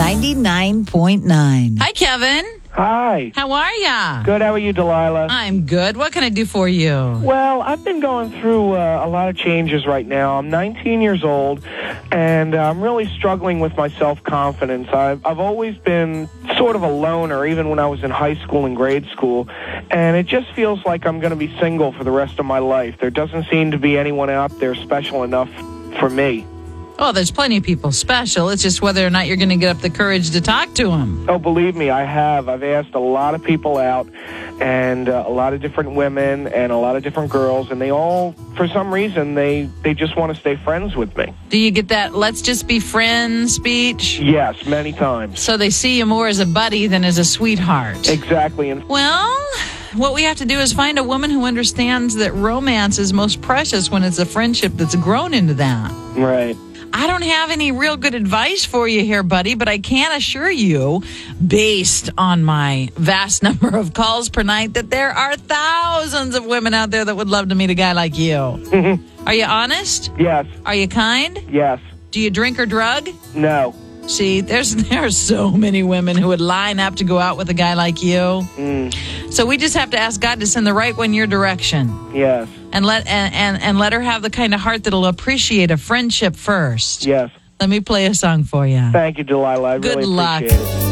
99.9. Hi, Kevin. Hi. How are ya? Good. How are you, Delilah? I'm good. What can I do for you? Well, I've been going through a lot of changes right now. I'm 19 years old, and I'm really struggling with my self-confidence. I've always been sort of a loner, even when I was in high school and grade school, and it just feels like I'm going to be single for the rest of my life. There doesn't seem to be anyone out there special enough for me. Oh, there's plenty of people special. It's just whether or not you're going to get up the courage to talk to them. Oh, believe me, I have. I've asked a lot of people out, and a lot of different women and a lot of different girls, and they all, for some reason, they just want to stay friends with me. Do you get that let's just be friends speech? Yes, many times. So they see you more as a buddy than as a sweetheart. Exactly. And Well, what we have to do is find a woman who understands that romance is most precious when it's a friendship that's grown into that. right. I don't have any real good advice for you here, buddy, but I can assure you, based on my vast number of calls per night, that there are thousands of women out there that would love to meet a guy like you. Are you honest? Yes. Are you kind? Yes. Do you drink or drug? No. See, there are so many women who would line up to go out with a guy like you. So we just have to ask God to send the right one your direction. Yes. And let her have the kind of heart that'll appreciate a friendship first. Yes. Let me play a song for you. Thank you, Delilah. I Good really luck. appreciate it.